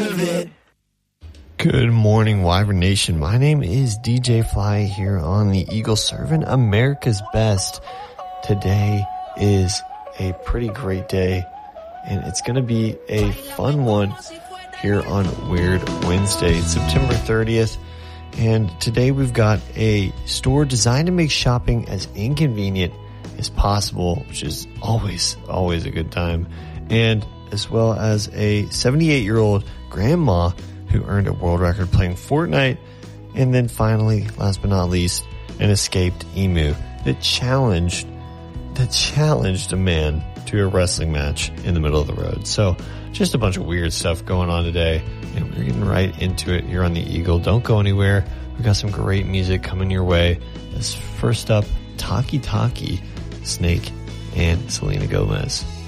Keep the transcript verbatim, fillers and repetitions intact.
part of it. Good morning, Wyvern Nation. My name is D J Fly here on the Eagle Serving America's Best. Today is a pretty great day, and it's going to be a fun one here on Weird Wednesday. It's September thirtieth, and today we've got a store designed to make shopping as inconvenient as possible, which is always, always a good time, and as well as a seventy-eight-year-old grandma who earned a world record playing Fortnite, and then finally, last but not least, an escaped emu that challenged that challenged a man to a wrestling match in the middle of the road. So just a bunch of weird stuff going on today, and we're getting right into it here on the Eagle. Don't go anywhere. We've got some great music coming your way. As first up, Taki Taki, Snake, and Selena Gomez.